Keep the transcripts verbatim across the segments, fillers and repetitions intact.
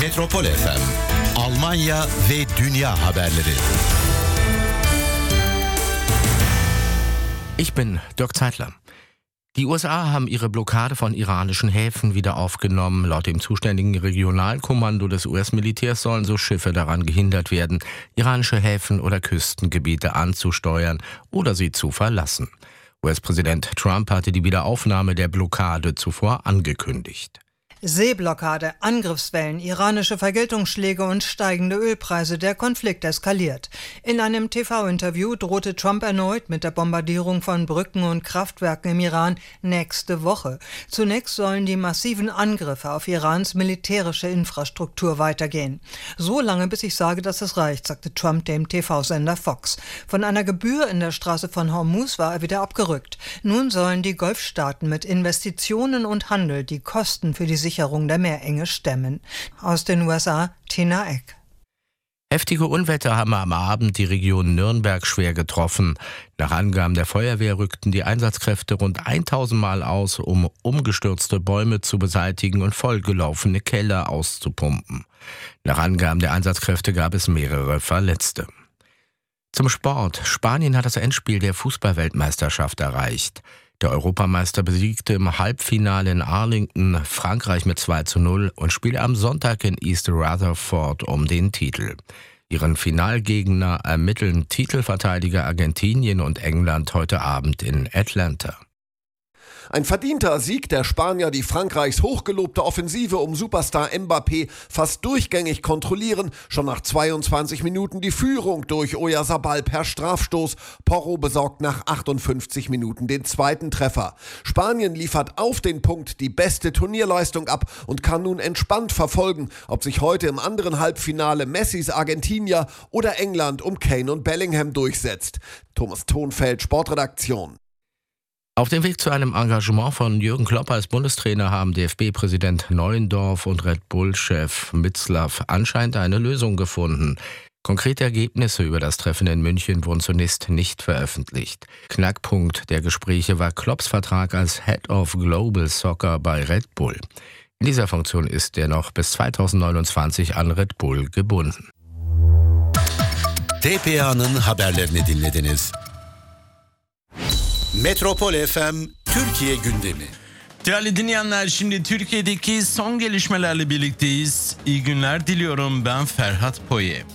Metropol F M, Almanya ve Dünya haberleri. Ich bin Dirk Zeitler. Die U S A haben ihre Blockade von iranischen Häfen wieder aufgenommen. Laut dem zuständigen Regionalkommando des U S-Militärs sollen so Schiffe daran gehindert werden, iranische Häfen oder Küstengebiete anzusteuern oder sie zu verlassen. U S-Präsident Trump hatte die Wiederaufnahme der Blockade zuvor angekündigt. Seeblockade, Angriffswellen, iranische Vergeltungsschläge und steigende Ölpreise, der Konflikt eskaliert. In einem T V-Interview drohte Trump erneut mit der Bombardierung von Brücken und Kraftwerken im Iran nächste Woche. Zunächst sollen die massiven Angriffe auf Irans militärische Infrastruktur weitergehen. So lange, bis ich sage, dass es reicht, sagte Trump dem T V-Sender Fox. Von einer Gebühr in der Straße von Hormuz war er wieder abgerückt. Nun sollen die Golfstaaten mit Investitionen und Handel die Kosten für die Sicherheit der Meerenge stemmen. Aus den U S A, Tina Eck. Heftige Unwetter haben am Abend die Region Nürnberg schwer getroffen. Nach Angaben der Feuerwehr rückten die Einsatzkräfte rund tausend Mal aus, um umgestürzte Bäume zu beseitigen und vollgelaufene Keller auszupumpen. Nach Angaben der Einsatzkräfte gab es mehrere Verletzte. Zum Sport. Spanien hat das Endspiel der Fußball-Weltmeisterschaft erreicht. Der Europameister besiegte im Halbfinale in Arlington Frankreich mit zwei zu null und spielte am Sonntag in East Rutherford um den Titel. Ihren Finalgegner ermitteln Titelverteidiger Argentinien und England heute Abend in Atlanta. Ein verdienter Sieg der Spanier, die Frankreichs hochgelobte Offensive um Superstar Mbappé fast durchgängig kontrollieren. Schon nach zweiundzwanzig Minuten die Führung durch Oyarzabal per Strafstoß. Porro besorgt nach achtundfünfzig Minuten den zweiten Treffer. Spanien liefert auf den Punkt die beste Turnierleistung ab und kann nun entspannt verfolgen, ob sich heute im anderen Halbfinale Messis Argentinier oder England um Kane und Bellingham durchsetzt. Thomas Thonfeld, Sportredaktion. Auf dem Weg zu einem Engagement von Jürgen Klopp als Bundestrainer haben D F B-Präsident Neuendorf und Red Bull-Chef Mitzlaff anscheinend eine Lösung gefunden. Konkrete Ergebnisse über das Treffen in München wurden zunächst nicht veröffentlicht. Knackpunkt der Gespräche war Klopps Vertrag als Head of Global Soccer bei Red Bull. In dieser Funktion ist er noch bis zweitausendneunundzwanzig an Red Bull gebunden. T P A'nın haberlerini dinlediniz. Metropol F M Türkiye gündemi. Değerli dinleyenler, şimdi Türkiye'deki son gelişmelerle birlikteyiz. İyi günler diliyorum, ben Ferhat Poye.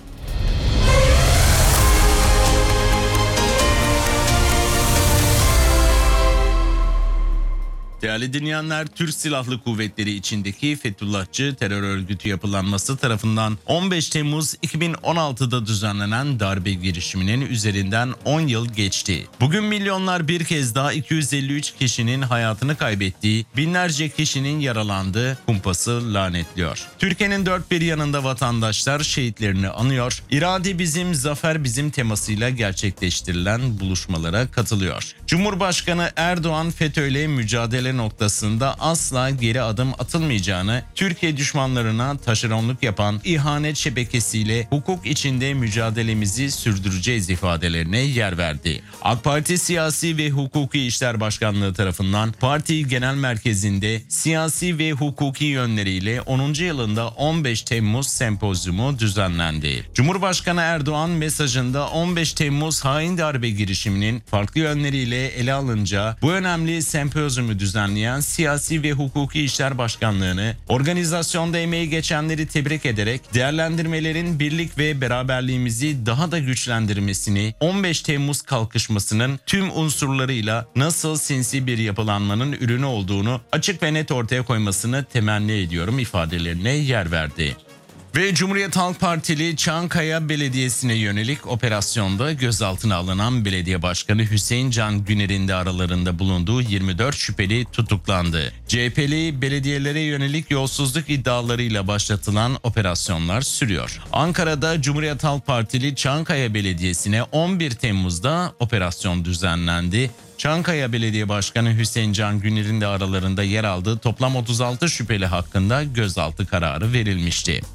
Değerli dinleyenler, Türk Silahlı Kuvvetleri içindeki Fethullahçı terör örgütü yapılanması tarafından on beş Temmuz iki bin on altıda düzenlenen darbe girişiminin üzerinden on yıl geçti. Bugün milyonlar bir kez daha iki yüz elli üç kişinin hayatını kaybettiği, binlerce kişinin yaralandığı kumpası lanetliyor. Türkiye'nin dört bir yanında vatandaşlar şehitlerini anıyor, irade bizim, zafer bizim temasıyla gerçekleştirilen buluşmalara katılıyor. Cumhurbaşkanı Erdoğan FETÖ'yle mücadele noktasında asla geri adım atılmayacağını, Türkiye düşmanlarına taşeronluk yapan ihanet şebekesiyle hukuk içinde mücadelemizi sürdüreceğiz ifadelerine yer verdi. AK Parti Siyasi ve Hukuki İşler Başkanlığı tarafından parti genel merkezinde siyasi ve hukuki yönleriyle onuncu yılında on beş Temmuz sempozyumu düzenlendi. Cumhurbaşkanı Erdoğan mesajında on beş Temmuz hain darbe girişiminin farklı yönleriyle ele alınca bu önemli sempozyumu düzenlendi. Siyasi ve Hukuki İşler Başkanlığı'nı, organizasyonda emeği geçenleri tebrik ederek değerlendirmelerin birlik ve beraberliğimizi daha da güçlendirmesini, on beş Temmuz kalkışmasının tüm unsurlarıyla nasıl sinsi bir yapılanmanın ürünü olduğunu açık ve net ortaya koymasını temenni ediyorum ifadelerine yer verdi. Ve Cumhuriyet Halk Partili Çankaya Belediyesi'ne yönelik operasyonda gözaltına alınan belediye başkanı Hüseyin Can Güner'in de aralarında bulunduğu yirmi dört şüpheli tutuklandı. C H P'li belediyelere yönelik yolsuzluk iddialarıyla başlatılan operasyonlar sürüyor. Ankara'da Cumhuriyet Halk Partili Çankaya Belediyesi'ne on bir Temmuz'da operasyon düzenlendi. Çankaya Belediye Başkanı Hüseyin Can Güner'in de aralarında yer aldığı toplam otuz altı şüpheli hakkında gözaltı kararı verilmişti.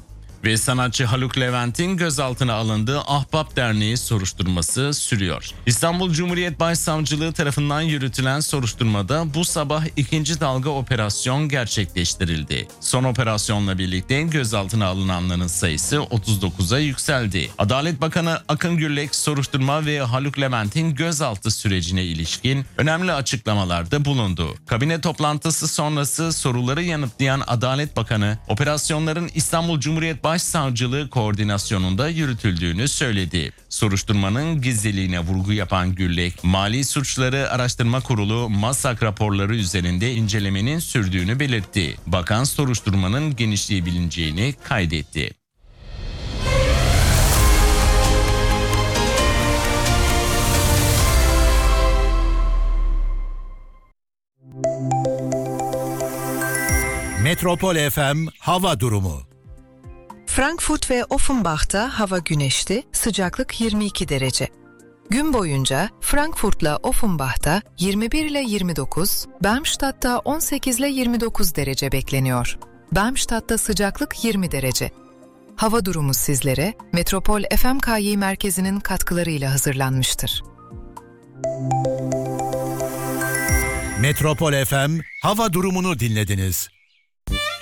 Ve sanatçı Haluk Levent'in gözaltına alındığı Ahbap Derneği soruşturması sürüyor. İstanbul Cumhuriyet Başsavcılığı tarafından yürütülen soruşturmada bu sabah ikinci dalga operasyon gerçekleştirildi. Son operasyonla birlikte gözaltına alınanların sayısı otuz dokuza yükseldi. Adalet Bakanı Akın Gürlek soruşturma ve Haluk Levent'in gözaltı sürecine ilişkin önemli açıklamalarda bulundu. Kabine toplantısı sonrası soruları yanıtlayan Adalet Bakanı, operasyonların İstanbul Cumhuriyet Başsavcılığı koordinasyonunda yürütüldüğünü söyledi. Soruşturmanın gizliliğine vurgu yapan Gürlek, Mali Suçları Araştırma Kurulu MASAK raporları üzerinde incelemenin sürdüğünü belirtti. Bakan soruşturmanın genişleyebileceğini kaydetti. Metropol F M hava durumu. Frankfurt ve Offenbach'ta hava güneşli, sıcaklık yirmi iki derece. Gün boyunca Frankfurt'la Offenbach'ta yirmi bir ile yirmi dokuz, Darmstadt'ta on sekiz ile yirmi dokuz derece bekleniyor. Darmstadt'ta sıcaklık yirmi derece. Hava durumu sizlere Metropol F M K Y merkezinin katkılarıyla hazırlanmıştır. Metropol F M hava durumunu dinlediniz.